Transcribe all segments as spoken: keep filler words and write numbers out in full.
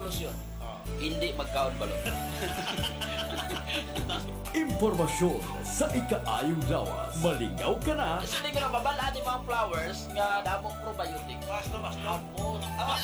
Solusyon. Hindi magkaon balon. Impormasyon sa ikaayong lawas. Maligaw ka na. Kasi hindi ko na babalaan yung mga flowers nga damong probiotic. Basta, basta. Ano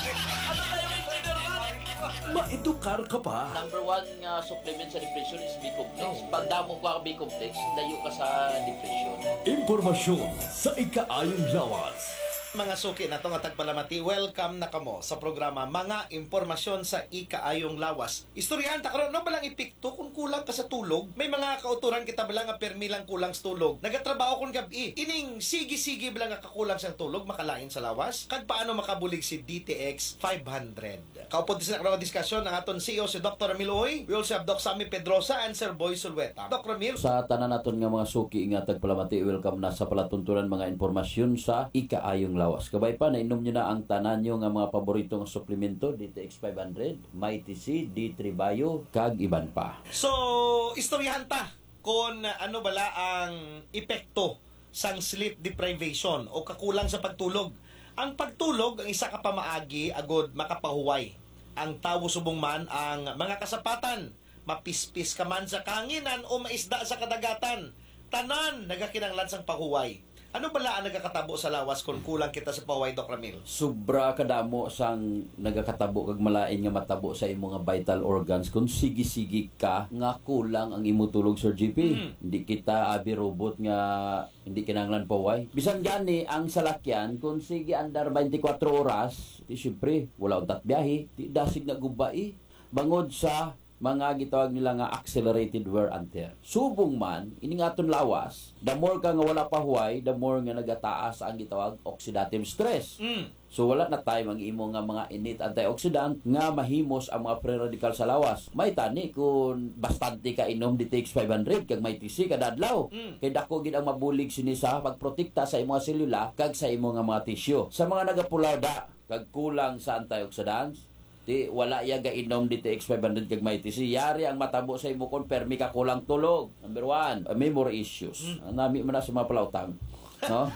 na yung insider man? Maedukar ka pa. Number one nga supplement sa depression is B-complex. Pag damo ka B-complex, layo ka sa depression. Impormasyon sa ikaayong lawas. Mga suki na to nga tagpalamati, welcome na kamo sa programa Mga Impormasyon sa Ikaayong Lawas. Istoryahan ta karon no balang epekto kung kulang ka sa tulog. May mga kauturan kita bala nga permi lang kulang sa tulog. Nagatrabaho kon gabi. Ining sige-sige bala nga kakulang sa tulog makalain sa lawas. Kag paano makabulig si D T X five hundred. Kaupod sa karon diskusyon ang aton C E O si Doctor Ramil Uy. We also have Doc Sammy Pedrosa and Sir Boy Sulweta. Doc Ramil. Sa tanan naton nga mga suki nga tagpalamati, welcome na sa palatuntunan mga impormasyon sa Ikaayong Lawas. Kabay pa, nainom nyo na ang tanan nyo nga mga paboritong suplemento, D T X five hundred, Mighty C, D three Bio, kag iban pa. So, istoryahan ta kung ano bala ang epekto sang sleep deprivation o kakulang sa pagtulog. Ang pagtulog, ang isa ka pamaagi, agod makapahuway. Ang tawo subong man ang mga kasapatan, mapispis ka man sa kanginan o maisda sa kadagatan. Tanan, nagakinanglan sang pahuway. Ano bala ang nagakatabo sa lawas kung kulang kita sa pahuway, Doc Ramil? Sobra kadamo sang nagakatabo kag malain nga matabo sa imong mga vital organs kung sige-sige ka nga kulang ang imo tulog, Sir G P. Mm. Hindi kita abi robot nga hindi kinahanglan pahuway. Bisan gani ang salakyan kung sige andar twenty-four oras, di syempre wala utat biyahe, di dasig na gubai bangod sa mga gitawag nila nga accelerated wear and tear. Subong man, ining aton lawas, the more ka nga wala pa huway, the more nga nagataas ang gitawag oxidative stress. Mm. So wala na time ang imo nga mga innate antioxidant nga mahimos ang mga free radical sa lawas. May tani kung bastante ka inom D T X five hundred kag may T C kada adlaw. Mm. Kay dako gid ang mabulig sini sa pagprotekta sa imong selula kag sa imong nga mga tissue. Sa mga nagapulaw da kag kulang sa antioxidants, di wala ya ga inom D T X five hundred kag may T C, yari ang matabo sa imo kon permi ka kulang tulog. Number one, uh, memory issues. Mm. Nami man na sa mga palautang. No?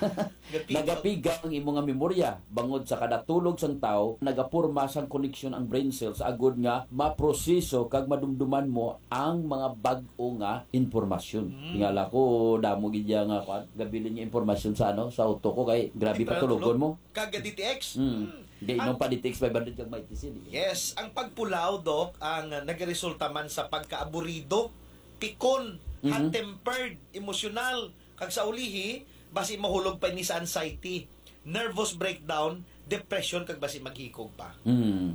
Nagapiga ang imo nga memorya bangod sa kada tulog sang tao, nagapurma sang connection ang brain cells agud nga maproseso kag madumduman mo ang mga bag-o nga impormasyon. Mm. Tingala ko damo gid ya nga gabilin nga impormasyon sa ano sa auto ko kay grabe pa tulogon mo. Kag D T X. Mm. Mm. Gainom pa D T X five hundred kag may T C. Yes, ang pagpulaw, Doc, ang nagresulta man sa pagkaaburido, pikon, mm-hmm. hot-tempered, emosyonal, kag sa ulihi, basi mahulog pa ni sa anxiety, nervous breakdown, depression, kag basi maghikog pa. Mm.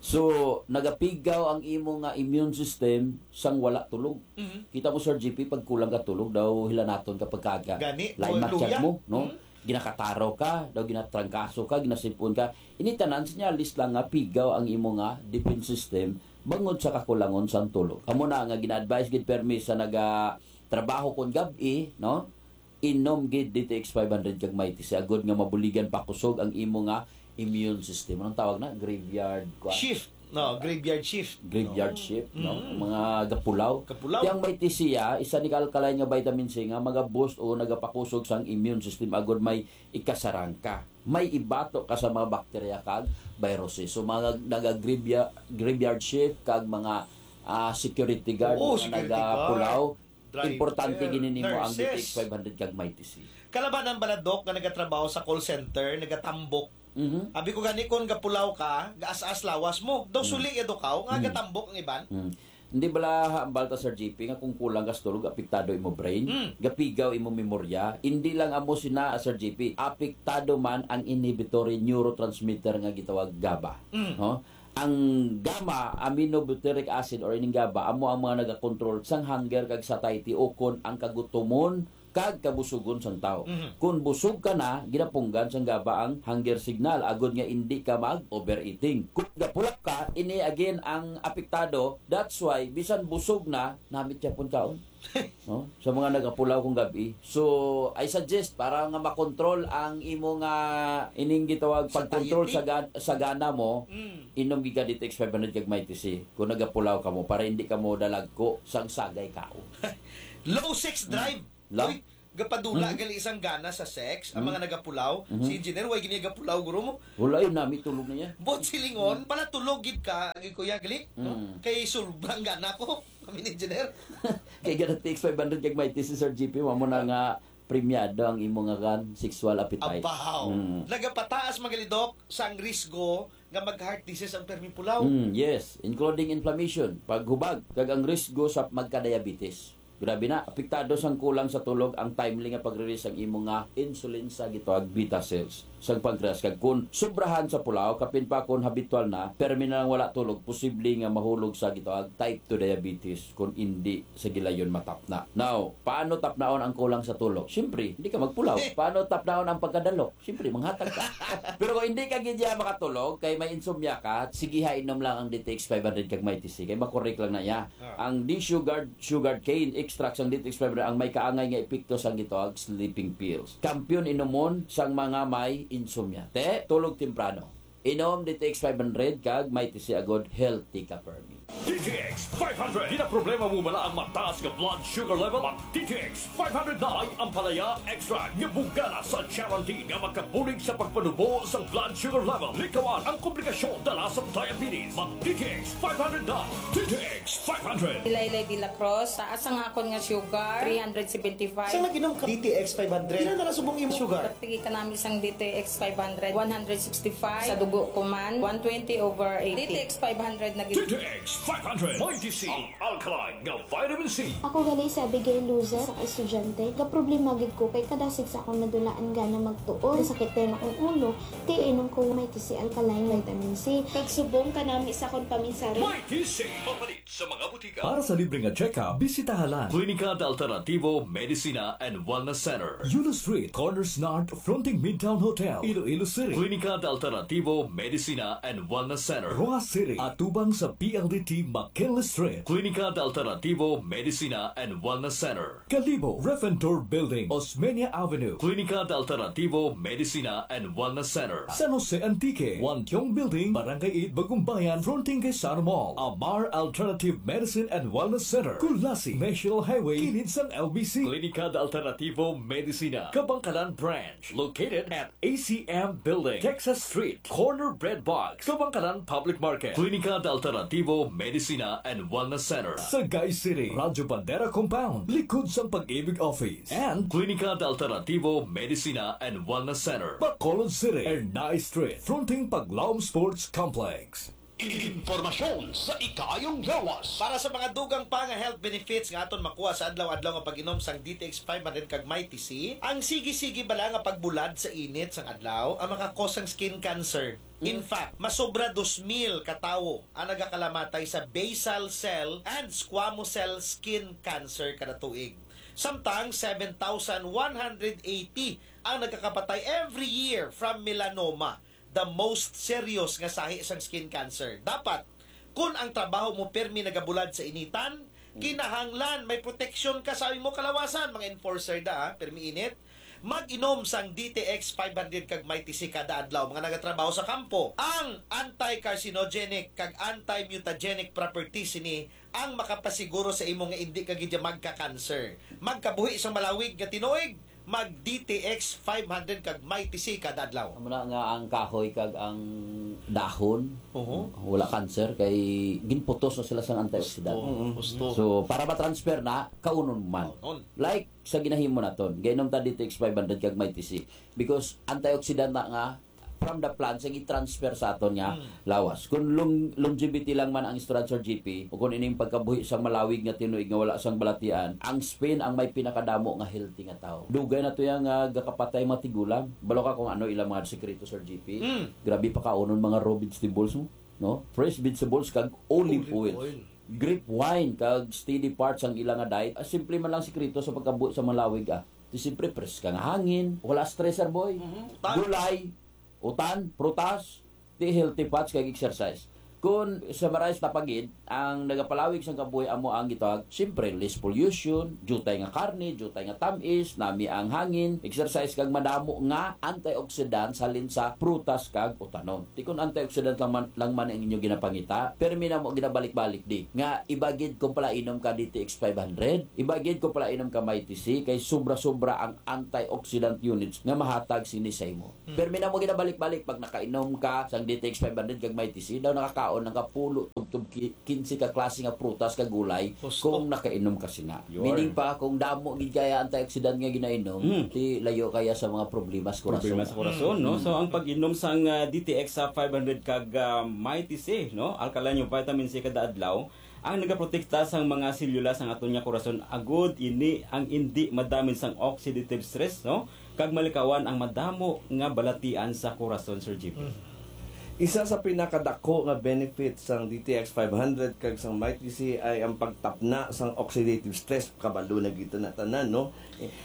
So, nagapigaw ang imo nga immune system sang wala tulog. Mm-hmm. Kita mo, Sir G P, pag kulang ka tulog, daw hilanaton kapag kaga. Gani, lain matsyag mo, no? Mm-hmm. Ginakataro ka, daw ginatrangkaso ka, ginasipon ka. Initanan sinyalis lang nga pigaw ang imo nga defense system bangod sa kakulangon sang tulog. Amo na nga gina-advise gid permis sa naga trabaho kon gabi, no? Inom gid D T X five hundred kag may T C agud nga mabuligan pa kusog ang imo nga immune system. Anong tawag na? Graveyard kwa? Shift. No, graveyard shift. Graveyard no. shift, no? Mm. Mga gapulaw. Kapulaw. Yang may T C ya, isa ni alkaline nga vitamin C nga maga-boost o nagapakusog sang immune system agud may ikasarang ka. May ibato ka sa mga bakterya kag viruses. So mga naga-graveyard graveyard shift kag mga uh, security guard Oo, nga security nagapulaw. Driver, Importante ginini mo ang D T X nurses. five hundred kag may T C. Kalabanan bala, Doc, nga nagatrabaho sa call center, nagatambok. Mhm. Abi ko gani kon gapulaw ka, gaas-as lawas mo. Daw suli edo ka, nga Mm. gatambok ang iban. Mm. Hindi bala balta, Sir G P nga kung kulang ka sa tulog apektado imo brain, Mm. gapigaw imo memorya. Hindi lang amo sina, Sir G P, apektado man ang inhibitory neurotransmitter nga gitawag GABA. Mm. No? Ang gamma aminobutyric acid or ining GABA amo ang mga nagakontrol sang hunger kag satiety o kon ang kagutomon kag kabusugon sang tao. Mhm. Kung busog ka na, ginapunggan sang GABA ang hunger signal agud nga hindi ka mag-overeating. Kung gapulak ka, ini again ang apektado. That's why bisan busog na, namit siya pun kaon. No? Sa mga nagapulaw kong gabi. So, I suggest para nga makontrol ang imo nga ining gitawag pagkontrol sa, ga- sa gana mo, Mm. inom giga D T X five hundred kag may T C. Kung nagapulaw ka mo para hindi ka mo dalagko sang sagay kao. Low sex drive. Lang? Uy, gapadula gali isang gana sa sex ang mga nagapulaw. Si engineer way gini gapulaw guro mo. Wala yun nami tulog na niya. Bot silingon pala tulog gid ka gi kuya gali, no? Mm. Kay sobrang gana ko. Kami ni engineer. Kay ganun T X five hundred kag mighty si Sir G P mo na nga premiado ang imo nga kan sexual appetite. Abaw. Mm. Nagapataas magalidok sang risgo nga mag-heart disease ang permi pulaw. Mm, yes, including inflammation, paghubag, kag ang risgo sa magka-diabetes. Grabe na, apektado sang kulang sa tulog ang timely nga pag-release ang imo nga insulin sa gitawag beta cells sang pancreas. Kag kun sobrahan sa pulaw, kapin pa kun habitual na, permi na lang wala tulog, posible nga mahulog sa gitawag type two diabetes kung hindi sa gilayon matapna. Now, paano tapnaon ang kulang sa tulog? Siyempre, hindi ka magpulaw. Paano tapnaon ang pagkadalo? Siyempre, manghatag ka. Pero kung hindi ka gidya makatulog, kay may insomnia ka, sige ha, inom lang ang D T X five hundred kag may T C. Kay makorek lang na ya. Ang D-sugared sugar cane extract sang D T X five hundred ang may kaangay nga epekto sang gitawag sleeping pills. Kampiyon inomon sang mga may insomnia. Te, tulog temprano. Inom D T X five hundred kag may T C agod healthy ka permi. D T X five hundred. Di na problema mo bala ang mataas nga blood sugar level? Ang D T X five hundred na ay ang palaya extra nga bugana sa Charantin nga magkapulig sa pagpanubo sa blood sugar level. Likawan ang komplikasyon dala sa diabetes. Mag D T X five hundred na. D T X five hundred. Ilaylay de la Cruz, taas ang akon nga sugar, three seventy-five. Sa naginom ka D T X five hundred. Ilan na nasubong imo sugar? Pagpigi ka namin isang D T X five hundred, one sixty-five. Sa dugo ko man, one twenty over eighty. D T X five hundred na D T X five hundred. May T C. Ang alkaline nga vitamin C. Ako gali sa Abigail Loser, sa estudyante. Ga problema gid ko kay kadasig sa akong nadulaan gana magtuon. Sakit din akong ulo. Ti inom ko may T C alkaline vitamin C. Kag subong ka nami sa akong paminsari. May T C. Papalit sa mga butika. Para sa libreng nga check-up, bisitahalan Klinika de Alternativo Medicina and Wellness Center. Yulo Street, Corners North, fronting Midtown Hotel, Iloilo City. Klinika de Alternativo Medicina and Wellness Center. Roa City, atubang sa P L D T McKinley Street. Klinika de Alternativo Medicina and Wellness Center. Kalibo, Reventor Building, Osmeña Avenue. Klinika de Alternativo Medicina and Wellness Center. San Jose Antique, Wantiong Building, Barangay eight, Bagumbayan, fronting kay Sara Mall. Amar Alternative Medicine and Wellness Center. Kulasi, National Highway, kilid sang L B C. Klinika de Alternativo Medicina, Kabangkalan Branch, located at A C M Building, Texas Street, Corner Bread Box, Kabangkalan Public Market. Klinika de Alternativo Medicina and Wellness Center. Sagay City, Radyo Bandera Compound, likod sang Pag-ibig Office. And Klinika de Alternativo Medicina and Wellness Center. Bacolod City, Ernay Street, fronting Paglaom Sports Complex. Impormasyon sa ikayong lawas. Para sa mga dugang pa nga health benefits nga aton makuha sa adlaw-adlaw nga pag-inom sang D T X five hundred kag may T C, ang sige-sige bala nga pagbulad sa init sang adlaw ang makakos sang skin cancer. In fact, masobra two mil katawo ang nagakalamatay sa basal cell and squamous cell skin cancer kada tuig. Samtang seven thousand one hundred eighty ang nagkakapatay every year from melanoma, the most serious nga sahi sang skin cancer. Dapat, kung ang trabaho mo permi nagabulad sa initan, kinahanglan may protection ka sa imong kalawasan, mga enforcer da, ha? Permi init. Mag-inom sang D T X five hundred kag may T C kada adlaw, mga nagatrabaho sa kampo. Ang anti-carcinogenic kag anti-mutagenic properties ini ang makapasiguro sa imong nga hindi ka gid magka-cancer. Magkabuhi sa malawig nga tinuig, mag D T X five hundred kag may T C kada adlaw. Amo na nga ang kahoy kag ang dahon. Oo. Wala cancer kay ginputos na sila sa antioxidant. Gusto. So para ma-transfer na kaunon man. On. Like sa ginahimo naton, gainom ta D T X five hundred kag may T C because antioxidant na nga from the plant sa i-transfer sa aton nga lawas. Kung long, longevity lang man ang istorya sa G P o kung ining pagkabuhi sa malawig nga tinuig nga wala sang balatian, ang Spain ang may pinakadamo nga healthy nga tao. Dugay na to yang uh, gakapatay mga tigulang. Balo ka kung ano ilang mga sekreto sa G P. Mm. Grabe pa kaunon mga raw vegetables mo, no? Fresh vegetables kag olive, Olive oil. oil. Grape wine kag steady parts ang ilang nga diet. Ah, simple man lang sekreto sa pagkabuhi sa malawig ah. Di simple fresh ka nga hangin, wala stressor boy. Mhm. Tan- Gulay, utan, prutas, di healthy fats kag exercise. Kung summarize na pagid, ang nagapalawig sa kabuhi amo ang gitawag, siyempre less pollution, jutay nga karne, jutay nga tamis, nami ang hangin, exercise kag madamo nga antioxidant salin sa prutas kag utanon. Di kun antioxidant lang man, lang man ang inyo ginapangita, pero mina mo ginabalik-balik di. Nga ibagid ko pala inom ka D T X five hundred, ibagid ko pala inom ka Mighty C kay sobra-sobra ang antioxidant units nga mahatag sinisay mo. Hmm. Pero mina mo ginabalik-balik pag nakainom ka sang D T X five hundred kag Mighty C daw nakaka ng kapulo tubtub kinsi ka klase nga prutas ka gulay kung nakainom ka sina. Meaning pa kung damo gid kaya antioxidant nga ginainom, mm. ti layo kaya sa mga problema sa korason. Problema sa korason, no? So ang pag-inom sang uh, D T X sa five hundred kag uh, Mighty C, no? Alkaline yung vitamin C kada adlaw, ang nagaprotekta sang mga selula sang aton nga korason agud ini ang hindi madamid sang oxidative stress, no? Kag malikawan ang madamo nga balatian sa korason, Sir G P. Mm. Isa sa pinakadako nga benefits sang D T X five hundred kag sang Mighty C ay ang pagtapna sang oxidative stress, kabalo na gito na tanan, no?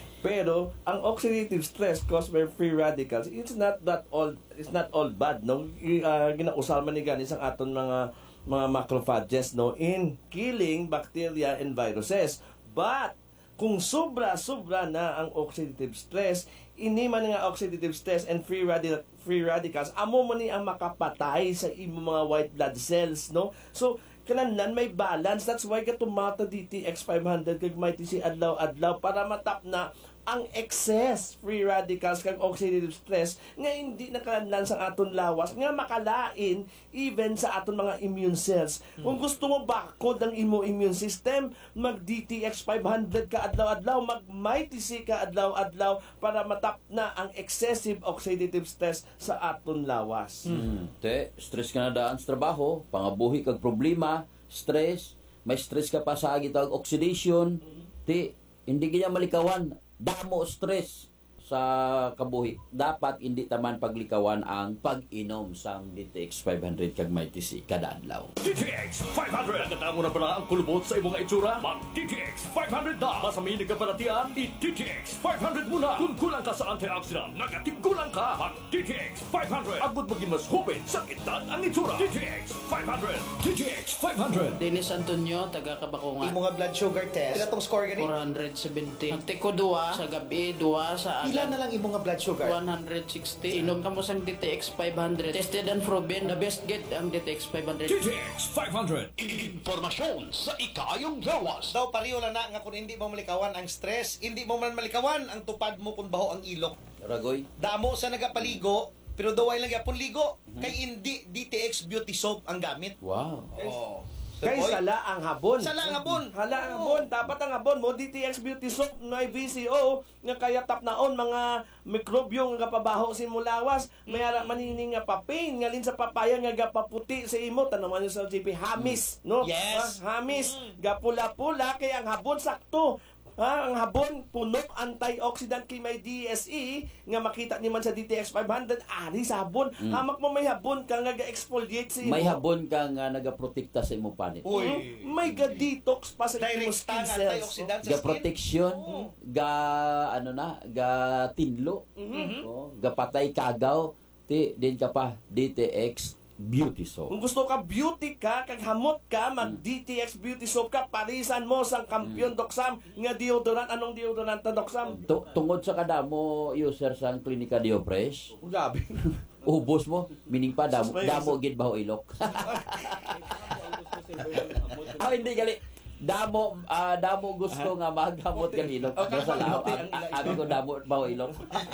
Pero ang oxidative stress caused by free radicals, it's not that all it's not all bad, no? Uh, ginausal man ni gani sang aton mga mga macrophages, no, in killing bacteria and viruses. But kung sobra-sobra na ang oxidative stress, ini man nga oxidative stress and free radical free radicals, amo man ni ang makapatay sa imo mga white blood cells, no? So kananglan may balance. That's why katumata D T X five hundred kag Mighty C adlaw-adlaw para matap na ang excess free radicals kag oxidative stress nga hindi nakalanlan sa aton lawas nga makalain even sa aton mga immune cells. Hmm. Kung gusto mo bakod ang imo immune system, mag D T X five hundred ka adlaw-adlaw, mag Mighty C ka adlaw-adlaw para matap na ang excessive oxidative stress sa aton lawas. Hmm. Te, stress ka na daan sa trabaho, pangabuhi kag problema, stress, may stress ka pa sa gitawag oxidation, te, hindi kanya malikawan. Damo stress sa kabuhi. Dapat hindi taman paglikawan ang pag-inom sang D T X five hundred kag Mighty C kada adlaw. D T X five hundred. Nagkata mo na pala ang kulubot sa imong itsura? Mag D T X five hundred na. Masami nagkaparatian, i-D T X five hundred muna. Kung kulang ka sa antioxidant, nagatigkulang ka. Mag D T X five hundred. Agud maging mas hupit, sakitan ang itsura. D T X five hundred. D T X five hundred. Dennis Antonio, taga Kabakungan. Imo nga blood sugar test, pila tong score gani? four seventy. Nagtiko duwa sa gabi, duwa sa Pila na lang imo nga blood sugar? one sixty. Inom ka mo sang D T X five hundred. Tested and proven, the best get ang D T X five hundred. D T X five hundred. Impormasyon sa ikayong lawas. Daw pareho lang na nga kung hindi mo malikawan ang stress, hindi mo man malikawan ang tupad mo kung baho ang ilok. Ragoy. Damo sa nagapaligo, pero daway lang yapon ligo. Mm-hmm. Kay hindi D T X beauty soap ang gamit. Wow. Oh. Kay sala ang habon. Sala ang habon. Hala ang habon. Dapat ang habon mo, D T X Beauty Soap, may V C O, nga kaya tap naon, mga mikrobyo nga pabaho sa imo lawas, may ara manini nga papain, nga lin sa papaya nga gapaputi sa imo, tanaman nyo sa G P, hamis, no? Yes. Ha, hamis, gapula-pula, kaya ang habon sakto. Ha, ang habon puno antioxidant kay may D S E nga makita ni man sa D T X five hundred ari sa habon. Mm. Hamak mo may habon ka nga ga-exfoliate sa imo. May habon ka nga nagaprotekta sa imo panit. Uy, mm. may ga-detox pa sa imo skin cells. Antioxidant sa ga protection, oh. ga ano na, ga tinlo, Mm-hmm. oh, ga patay kagaw, ti din ka pa D T X Beauty Soap. Kung gusto ka beauty ka, kag hamot ka, mag D T X Beauty Soap ka, parisan mo sang kampiyon Doxam nga deodorant. Anong deodorant ta Doxam? Tu- tungod sa kadamo user sang Klinika Diofresh, Gabi. ubos mo, meaning pa damo, damo gid baho ilok. Ah, hindi gali. Damo ah, damo gusto nga maghamot kan ilok. Okay, Sa lao, mabuti ang ilok. abi ko damo baho ilok.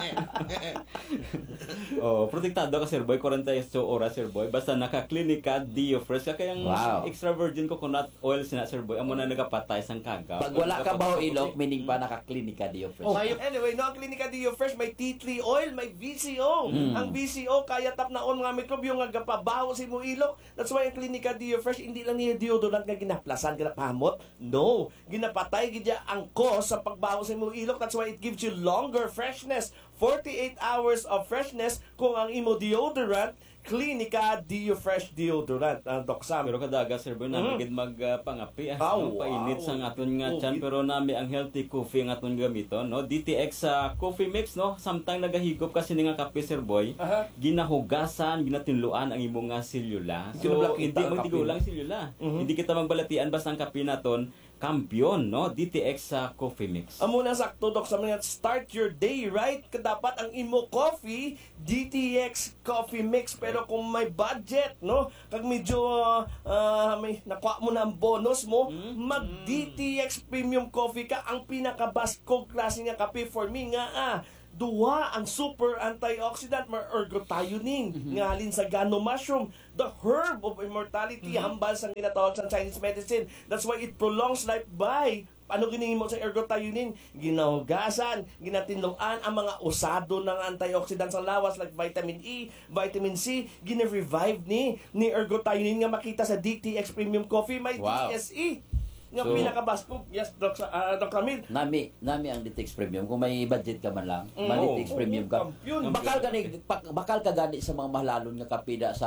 Oh, protektado ka, Sir Boy, forty-eight oras, Sir Boy. Basta naka-Klinika Diofresh ka, kayang Wow. extra virgin coconut oil sina, Sir Boy. Amo na nagapatay sang kagaw. Pag wala ka baho ilok, meaning pa naka-Klinika Diofresh. Oh, anyway, no, ang Klinika Diofresh may tea tree oil, may V C O. Mm. Ang V C O kaya tap naon mga mikrobyo nga gapabaho sa imo ilok. That's why ang Klinika Diofresh hindi lang niya deodorant nga ginaplasan ginapahamot. No, ginapatay gid ang cause sa pagbaho sa imo ilok. That's why it gives you longer freshness forty-eight hours of freshness kung ang imo deodorant Clinica Deo Fresh Deodorant, ang Doc Sam. Pero kadaga sir boy Mm. nami gid magpangapi ah, Ah, no? Painit wow. sang aton nga Oh, tiyan, gid- pero nami ang healthy coffee ang aton gamiton, no? D T X sa coffee mix, no? Samtang nagahigop kasi ni nga kape sir boy, Aha. ginahugasan, ginatinluan ang imong nga selula. So Kinablakita hindi ang mo kape. tigulang selula. Mhm. Hindi kita magbalatian basta ang kape naton kampiyon, no? D T X sa coffee mix. Amo na sakto, Doc, sa mga start your day right. Dapat ang imo coffee, D T X coffee mix. Pero kung may budget, no? Kag medyo ah, may nakuha mo na ang bonus mo, mag D T X premium coffee ka. Ang pinakabaskog klase nga kape for me nga ah. Duwa ang super antioxidant may ergothioneine nga halin sa gano mushroom, the herb of immortality, hambal sa ginatawag sa Chinese medicine. That's why it prolongs life by ano ginihin mo sa ergothioneine? Ginahugasan, ginatinluan ang mga usado ng antioxidants sa lawas like vitamin E, vitamin C, gina-revive ni ni ergothioneine nga makita sa D T X Premium Coffee. May Wow. D S E nga So, pinakabaskog. Yes, Doc, uh, Doc Camille. Nami, nami ang D T X Premium. Kung may budget ka man lang, Mm. may D T X Oo. Premium ka. Kampiyon. Bakal ka ni, pak- bakal ka gani sa mga mahalalon nga kapida sa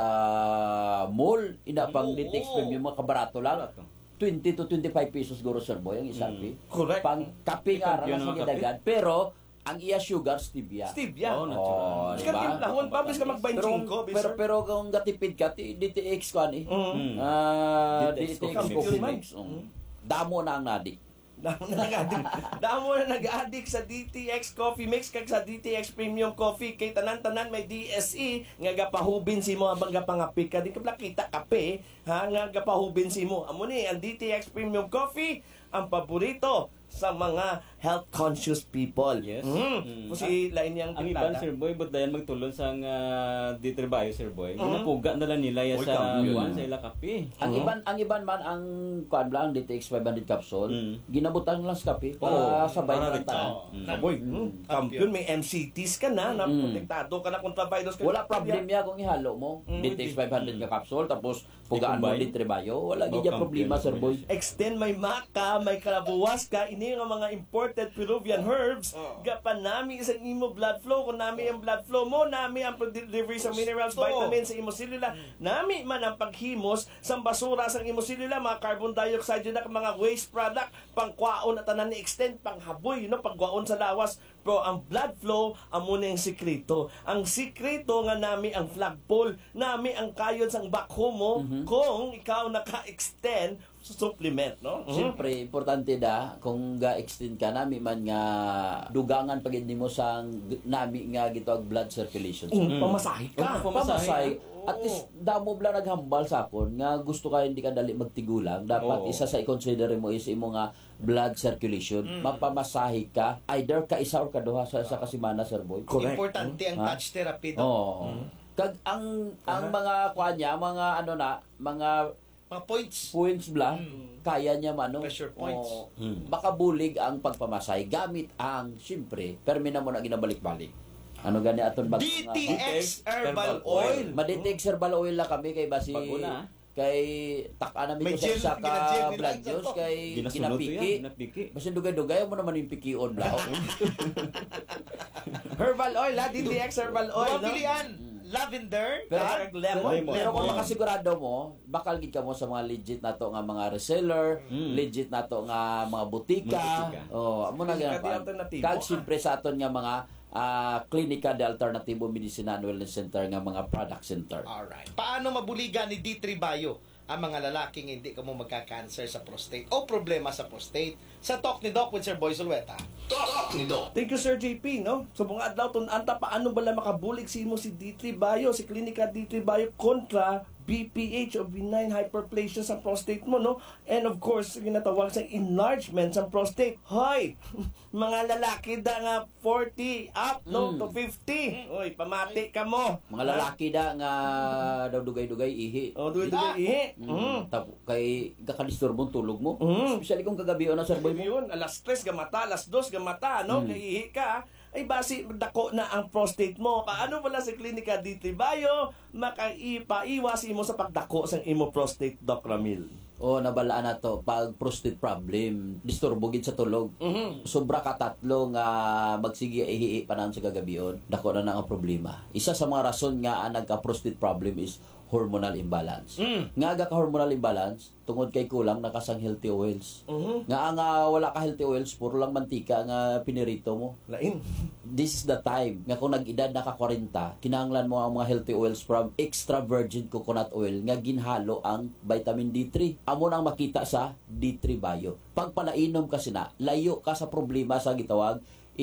mall, ina pang D T X Oo. Premium, mga kabarato lang. Barato. twenty to twenty-five pesos guro sir boy ang isang Mm. Correct. Pang kape nga Yun ra sa ang kape. gidagan, pero ang iya sugar stevia. Stevia. Oh, Oh, natural. Bis ka diba? timplahon pa, bis ka Pero, mag-benchingko, pero, pero kung gatipid ka, ti- D T X ko ani. Mm. Ah, D T X D T X coffee coffee mix. mix. Mm. Damo na ang nadik. Damo na nag-addict. Damo na nag-addict sa D T X Coffee Mix kag sa D T X Premium Coffee kay tanan-tanan may D S E nga gapahubin si mo abang gapangapi ka di ka kita kape ha nga gapahubin si mo. Amo ni ang D T X Premium Coffee ang paborito sa mga health conscious people. Yes. Mm. Mm. Kasi lain yang Ang iban sir boy, but dayan magtulon sa uh, di trabaho sir boy. Mhm. Ginapuga na lang nila ya Oy, sa kampiyon. buwan sa ila kape. Ang iban ang iban man ang kuan lang D T X five hundred capsule, Mm. ginabutan lang sa kape para Oo, sabay para na rin tanan. tao. Mm. Aboy, mm. Kampiyon, may M C Ts ka na, na Mm. protektado ka na kontra virus. Wala problem ya kung ihalo mo Mm. D T X five hundred ka capsule tapos pugaan mo I-combine. di trebayo, wala Oh, gid ya problema sir boy. Extend may maka, may kalabuwas ka, ini nga mga imported Peruvian herbs, gapan nami isang imo blood flow, kung nami ang blood flow mo, nami ang delivery sa minerals, Gusto. vitamins sa imo selula, nami man ang paghimos sa basura sa imo selula, mga carbon dioxide yun na mga waste product, pangkwaon at tanan ni extend, panghaboy, you know, pagkwaon sa lawas, pero ang blood flow, amo na yung sikreto. Ang sikreto nga nami ang flagpole, nami ang kayod sang backhoe mo, kung ikaw naka-extend sa supplement, no? Siyempre, importante da kung ga-extend ka nami man nga dugangan pagid nimo sang nami nga gitawag blood circulation. Mm, pamasahe ka. Oh, pamasahe, Pamasahe. ah. At least damo bla naghambal sa akon nga gusto ka hindi ka dali magtigulang. Dapat Oo. isa sa i-consider mo is imo nga blood circulation. Mapamasahe ka either ka isa or kaduha sa sa kasimana sir boy. Correct. Importante ang Ha? touch therapy. Doc. Oo. Kag ang ang mga kuan niya, mga ano na, mga Mga points. points bla, kaya niya man no. Pressure points. Oo. Mm. Makabulig ang pagpamasay gamit ang siyempre permina mo na ginabalik-balik. Ano gani aton bag D T X Herbal Herbal Oil. Maditig herbal oil lang kami kay basi Pag-una, ah. kay taka namin May ko sa gel, isa ginagel ka nila blood ito. juice kay ginasunod to ginapiki. yan, ginapiki. Basta dugay-dugay mo naman yung pikion lao. Herbal oil, ha? D T X herbal oil, no? Pilihan. Lavender. Pero, Dark lemon. lemon. pero kung Lemon. makasigurado mo, bakal gid ka mo sa mga legit na to nga mga reseller, Mm. legit na to nga mga butika. Butika. Oh, amo na Klinika gyud. di alternatibo. Kag siyempre sa aton nga mga ah, Klinika de Alternativo Medicina and Wellness Center nga mga product center. Alright. Paano mabuligan ni D three Bio ang mga lalaking hindi ka mo magka-cancer sa prostate o problema sa prostate? Sa Talk ni Doc with Sir Boy Zulweta. Talk ni Doc. Thank you, Sir J P, no? So, mga adlaw, tunanta, paano ba lang makabulig si mo si D three Bio, si Klinika D three Bio kontra B P H o benign hyperplasia sa prostate mo, no? And of course, ginatawag sa enlargement sa prostate. Hoy! Mga lalaki da nga forty up, no? Mm. To fifty. Hoy, pamati ka mo. Mga lalaki da nga daw dugay-dugay ihi. O, duwi-duwi ihi. Mm. Mm. Tap, kay kakadisturbong tulog mo. Mm. Especially kung kagabi na sir boy mo. Yun, alas tres gamata, alas dos gamata, no? Mm. Naihi ka. ay basi dako na ang prostate mo. Paano wala sa klinika D three Bio makaipaiwas imo sa pagdako sa imo prostate, Doc Ramil? O nabalaan na to pag prostate problem, disturbo gid sa tulog. Mhm. Sobra ka tatlo nga magsige ihi panan sa kagabion, dako na na ang problema. Isa sa mga rason nga ang nagka prostate problem is hormonal imbalance. Mm. Nga aga ka hormonal imbalance, tungod kay kulang nakasang healthy oils. Mhm. Nga nga wala ka healthy oils, puro lang mantika nga pinirito mo. Lain. This is the time nga kung nag-edad na ka forty, kinahanglan mo ang mga healthy oils from extra virgin coconut oil nga ginhalo ang vitamin D three. Amo nang makita sa D three Bio. Pag palainom kasi na, layo ka sa problema sa gitawag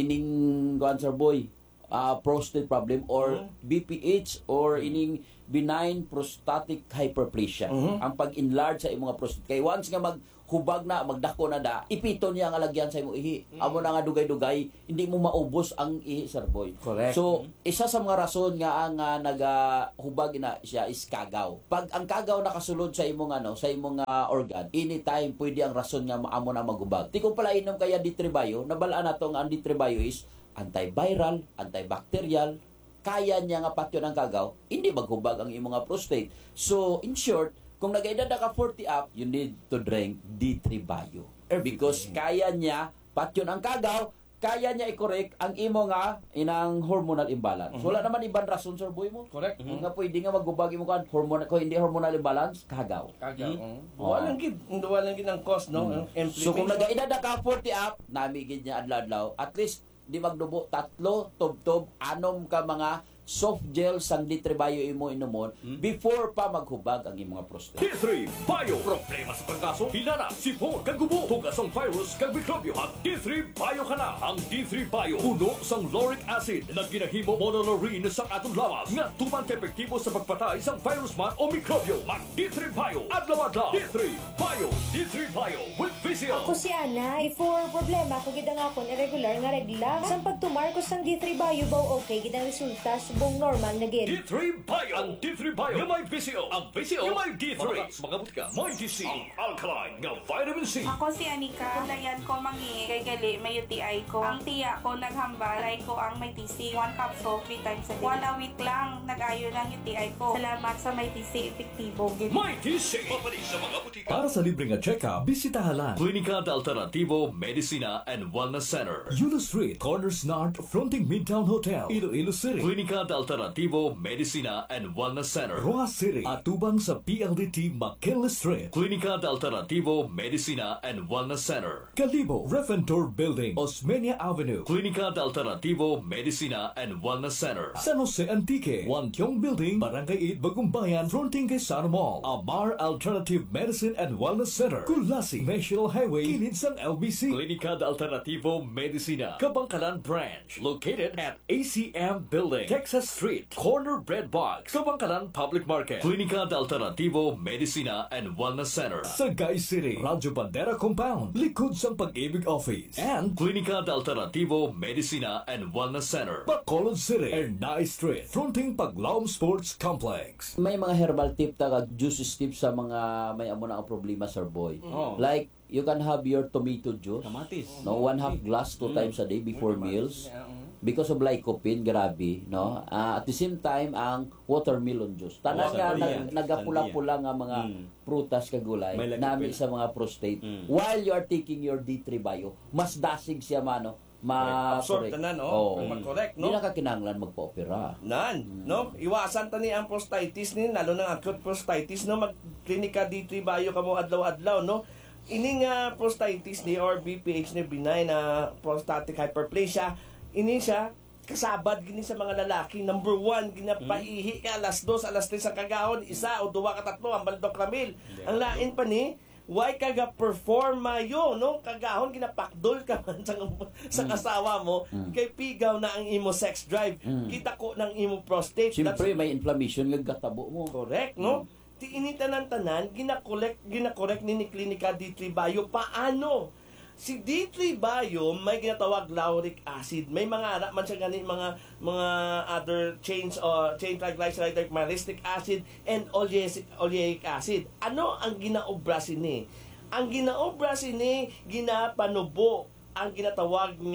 ining cancer boy, uh, prostate problem or B P H or ining benign prostatic hyperplasia. Mhm. Ang pag-enlarge sa imong prostate. Kay once nga maghubag na, magdako na da, ipito niya ang alagyan sa imong ihi. Amo na nga dugay-dugay, hindi mo maubos ang ihi, sir boy. Correct. So, isa sa mga rason nga ang uh, nagahubag na siya is kagaw. Pag ang kagaw nakasulod sa imong ano, sa imong uh, organ, anytime pwede ang rason nga amo na maghubag. Di ko pala inom kaya D three Bio, nabalaan na to nga ang D three Bio is antiviral, antibacterial, kaya niya nga patyon ang kagaw, hindi maghubag ang imong nga prostate. So, in short, kung nag-edad na ka forty up, you need to drink D three Bio. Because kaya niya patyon ang kagaw, kaya niya i-correct ang imo nga inang hormonal imbalance. Wala naman ibang rason, sir boy mo. Correct. Nga pwede nga maghubag imo kan hormonal ko hindi hormonal imbalance, kagaw. Kagaw. Mm. Wala lang gid, wala lang gid ang cause, no? Ang So kung implication. nag-edad na ka forty up, nami gid niya adlaw-adlaw, at least di magdubo tatlo, tob-tob, anom ka mga soft gel sang D three Bio imo inumon before pa maghubag ang imong prostate. D three Bio. Problema sa pagkaso, hinana, sipon, kagubo, tugas ang virus, kag mikrobyo. At D three Bio ka na. Ang D three Bio, puno sang lauric acid na ginahimo monolaurin sa atong lawas nga tuman ka epektibo sa pagpatay sang virus man o mikrobyo. Mag D three Bio, adlaw-adlaw. D three Bio, D three Bio with Vizio. Ako si Ana, before problema ko gidang akon irregular nga regla. Sang pagtumar ko sang D three Bio baw okay gidang resulta subong normal na gid. D three Bio. Ang D three Bio nga may Vizio. Ang Vizio nga may D three. Mga butika, may D C. Ang alkaline nga vitamin C. Ako si Anika. Kulayan ko mangi kay gali may U T I ko. Ang tiya ko naghambal ay ko ang may T C. One capsule three times a day. One a week lang nag-ayo ng U T I ko. Salamat sa may T C epektibo gid. May T C. Papalit sa mga butika. Para sa libreng nga check-up, bisitahan lang Klinika de Alternativo Medicina and Wellness Center. Yulo Street, Corners North, fronting Midtown Hotel, Iloilo City. Klinika de Alternativo Medicina and Wellness Center. Roa City, atubang sa P L D T McKinley Street. Klinika de Alternativo Medicina and Wellness Center. Kalibo, Reventor Building, Osmeña Avenue. Klinika de Alternativo Medicina and Wellness Center. San Jose Antique, Wantiong Building, Barangay eight, Bagumbayan, fronting kay Sara Mall. Amar Alternative Medicine and Wellness Center. Kulasi, National Highway, kilid sang L B C. Klinika de Alternativo Medicina, Kabangkalan Branch, located at A C M Building, Texas Street, Corner Bread Box, Kabangkalan Public Market. Klinika de Alternativo Medicina and Wellness Center. Sagay City, Radyo Bandera Compound, likod sang Pag-ibig Office. And Klinika de Alternativo Medicina and Wellness Center. Bacolod City, Ernai Street, fronting Paglaom Sports Complex. May mga herbal tip ta kag juices tip sa mga may amo na ang problema, sir boy. Oh. Like you can have your tomato juice. Kamatis. No, one half glass two times a day before meals. Because of lycopene, grabe, no? Ah, at the same time, ang watermelon juice. Tanan nga Sandia. nag, nagapula-pula nga mga Mm. prutas kag gulay May nami lycopene. sa mga prostate. Mm. While you are taking your D three Bio, mas dasig siya mano. Ma Absorb correct. tanan, no? Oo. Mag-correct, no? Di na ka kinahanglan magpa-opera. Nan, no? Iwasan tani ang prostatitis ni, lalo ng acute prostatitis, no? Mag-klinika D three Bio ka mo adlaw-adlaw, no? Ini nga prostatitis ni or B P H ni benign na prostatic hyperplasia, ini siya kasabad gini sa mga lalaki. Number one, ginapaihi ka alas dos, alas tres ang kagahon, isa o duwa ka tatlo, ang baldok ramil. Ang lain pa ni, why kaga perform mayo, no? Kagahon, ginapakdol ka man sa, sa kasawa mo, kay pigaw na ang imo sex drive. Kita ko ng imo prostate. Siyempre, may inflammation ng gatabo mo. Correct, no? Ti initan ng tanan, ginakorek, ginakorek ni ni Klinika D three Bio. Paano? Si D three Bio may ginatawag lauric acid. May mga ara man siya gani mga mga other chains or chain triglyceride like myristic acid and oleic, oleic acid. Ano ang ginaobra sini? Ang ginaobra sini ginapanubo ang ginatawag nga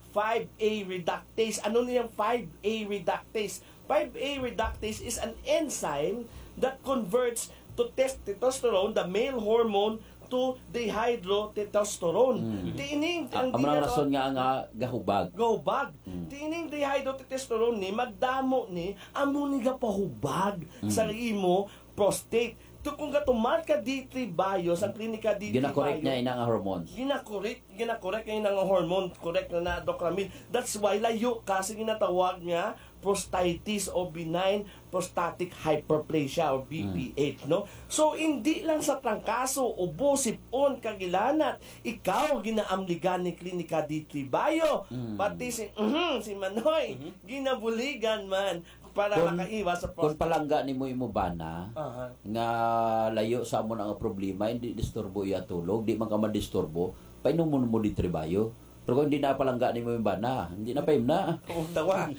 five A reductase. Ano niyang five A reductase? five A reductase is an enzyme that converts to testosterone, the male hormone, to dihydrotestosterone. Mm. Tiining ang ang mga rason nga nga gahubag. Gahubag. Mm. Tiining dihydrotestosterone ni magdamo ni amo ni gapahubag Mm. sa imo prostate. To kung gatumat ka D three bio sa klinika D three Gina-correct bio, niya ina nga hormones. Gina-correct, gina-correct niya ina nga hormone, correct na na Docramil. That's why layo kasi ginatawag nga prostatitis o benign prostatic hyperplasia o B P H, no? So hindi lang sa trangkaso o busipon kagilanat, ikaw ginaamligan ni klinika D three bio, Mm. pati si mhm, si Manoy ginabuligan man para Kung- makaiwas sa Kung prostate. palangga ni mo imo bana, Aha. nga layo sa mo nga problema, hindi disturbo iya tulog, di man ka madisturbo, painom mo mo di tribayo. Pero kung hindi na palangga ni mo yung bana, hindi na paim na. Oh, tawa.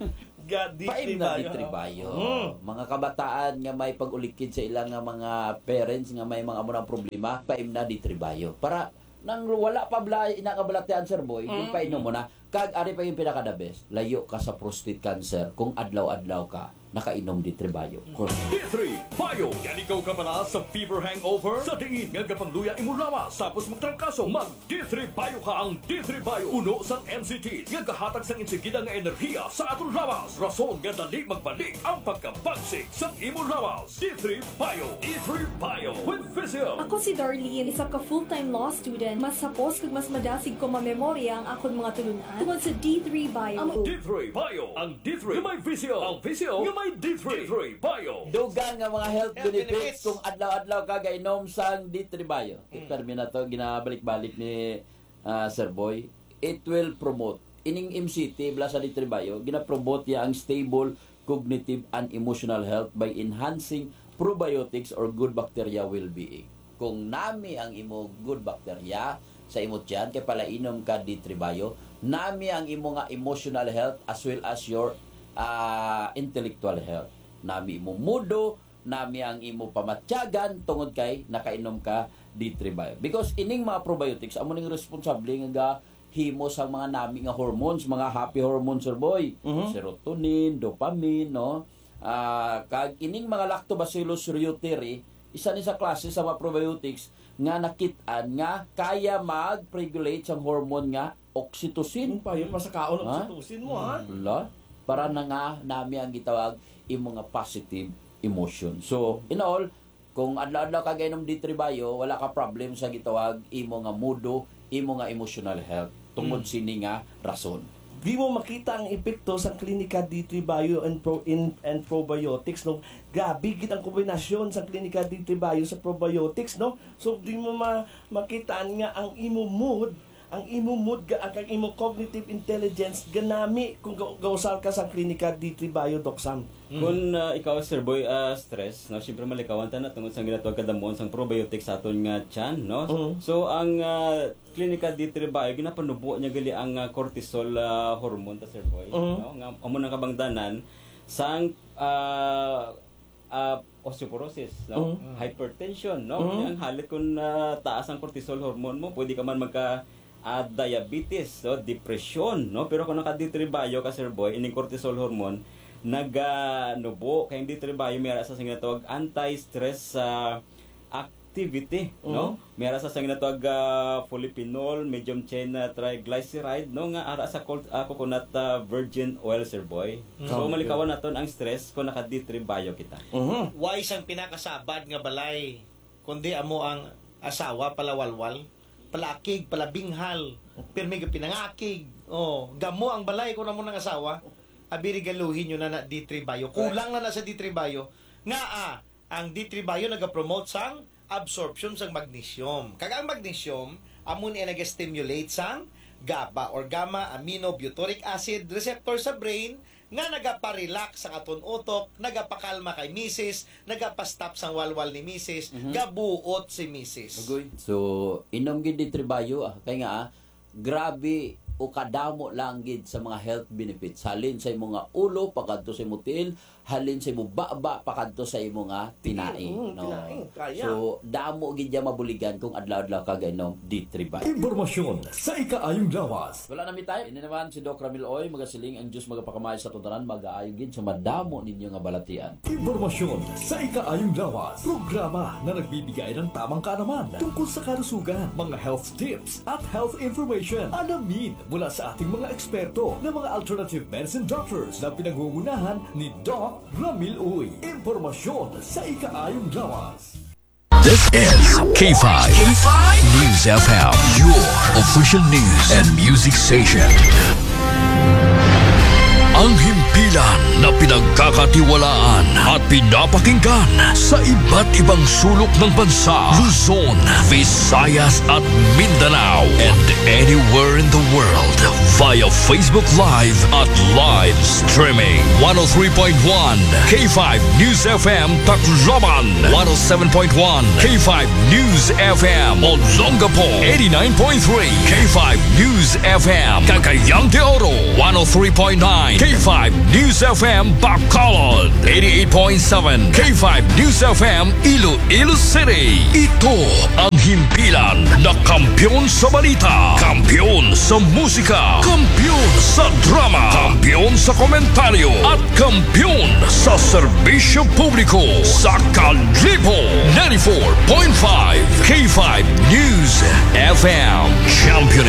God, di Paim na di tribayo. tribayo. Mm. Mga kabataan nga may pag-ulikid sa ilang nga mga parents nga may mga amo ng problema, paim na di tribayo. Para nang wala pa bla inakabalatean sir boy, yung painom mo na, kag ari pa yung pinaka the best, layo ka sa prostate cancer kung adlaw-adlaw ka nakainom di tribayo. D three Bio. Yan ikaw ka pala sa fever hangover? Sa diin nga kapangluya imo lawas. Tapos magtrangkaso, mag D three Bio ka ang D three Bio. Uno sang M C T. Nga kahatag sang insigida nga enerhiya sa atong lawas. Rason nga dali magbalik ang pagkabagsik sa imo lawas. D three Bio. D three Bio with Physio. Ako si Darlene, isa ka full-time law student. Mas sapos kag mas madasig ko mamemorya ang akong mga tulunan tungod sa D three Bio. Ang D three Bio. Ang D three nga may Physio. Ang Physio nga may D three. D three Bio. Dugang nga mga health Health benefits benefits. kung adlaw-adlaw ka gainom sang D three Bio. Mm. Termi na to ginabalik-balik ni ah, Sir Boy. It will promote ining M C T bla sa D three Bio, gina-promote ya ang stable cognitive and emotional health by enhancing probiotics or good bacteria well-being. Kung nami ang imo good bacteria sa imo tiyan kay palainom ka D three Bio, nami ang imo nga emotional health as well as your uh, intellectual health. Nami imo mudo, nami ang imo pamatyagan tungod kay nakainom ka D three Bio. Because ining mga probiotics amo ning responsable nga himo sa mga nami nga hormones, mga happy hormones sir boy. Mhm. Serotonin, dopamine, no? Ah, kag ining mga lactobacillus reuteri, isa ni sa klase sa mga probiotics nga nakit-an nga kaya mag-regulate sa hormone nga oxytocin. Yung pa yun, masakaon Ha? ang sutusin mo, ha? Wala. Para na nga nami ang gitawag imo nga positive emotion. So, in all, kung adlaw-adlaw ka gaynom D three Bio, wala ka problem sa gitawag imo nga mudo, imo nga emotional health tungod Mm. sini nga rason. Di mo makita ang epekto sa klinika D three Bio and, pro, in, and probiotics, no? Grabe, git ang kombinasyon sa klinika D three Bio sa probiotics, no? So, di mo ma makita nga ang imo mood, ang imo mood, ga- ang imo cognitive intelligence, ganami kung ga- gausal ka sa klinika D three Bio, Doc Sam. Kung uh, ikaw, Sir Boy, uh, stress, no, siyempre malikawan ta na tungod sa ginatawag kadamon sang probiotics sa aton nga tiyan, no? Mhm. So ang uh, klinika D three Bio ginapanubo niya gali ang uh, cortisol uh, hormone ta, Sir Boy, Mhm. no? Nga amo nang kabangdanan sang uh, uh, osteoporosis, no? Mhm. Hypertension, no? Mhm. Ang halit kung uh, taas ang cortisol hormone mo, pwede ka man magka uh, diabetes, so depression, no? Pero kung naka D three Bio ka, Sir Boy, ining cortisol hormone naganubo kay D three Bio mayara sa ginatawag anti-stress uh, activity, no? Mayara sa ginatawag uh, polyphenol, medium chain uh, triglyceride, no, nga ara sa col- uh, coconut uh, virgin oil, Sir Boy. So Mm. malikawan naton ang stress kung naka D three Bio kita. Why sang pinakasabad nga balay kundi amo ang asawa palawalwal, palakig, palabinghal, pirmi ga pinangakig. Oh, gamo ang balay kun amo ng asawa. Abiri galuhin nyo na na D three Bio. Kulang na na sa D three Bio. Nga ah, ang D three Bio nagapromote sang absorption sang magnesium. Kag ang magnesium, amo niya nag-stimulate sang GABA or gamma aminobutyric acid receptor sa brain nga nagapa-relax ang aton utok, nagapakalma kay misis, nagapa-stop sang walwal ni misis, Mhm. gabuot si misis. So, inom gid D three Bio ah, kay nga ah, grabe o kadamo lang gid sa mga health benefits halin sa imong nga ulo pagadto sa imong tiil halin sa imo baba pa kadto sa imo nga tinaing, Mm, no. tinaing, kaya. So damo gid ya mabuligan kung adlaw-adlaw ka gainom D three Bio. Impormasyon sa ikaayong lawas. Wala na mi tayo. Ini naman si Doc Ramil Oy, magasiling ang Diyos magapakamay sa tuntanan, mag-aayo gid sa madamo ninyo nga balatian. Impormasyon sa ikaayong lawas. Programa na nagbibigay ng tamang kaalaman tungkol sa kalusugan, mga health tips at health information. Alamin mula sa ating mga eksperto na mga alternative medicine doctors na pinangungunahan ni Doc Ramil Uy. Impormasyon sa ikaayong lawas. This is K five, K five News F M, your official news and music station. Ang himpilan na pinagkakatiwalaan at pinapakinggan sa iba't ibang sulok ng bansa, Luzon, Visayas at Mindanao, and anywhere in the world via Facebook Live at live streaming. one oh three point one K five News F M Tacloban, one oh seven point one K five News F M Olongapo, eighty-nine point three K five News F M Cagayan de Oro, one oh three point nine K five News F M Bacolod, eighty-eight point seven K five News F M Iloilo City. Ito ang himpilan na kampiyon sa balita, kampiyon sa musika, kampiyon sa drama, kampiyon sa komentaryo, at kampiyon sa serbisyo publiko sa Kalibo. ninety-four point five K five News F M, championing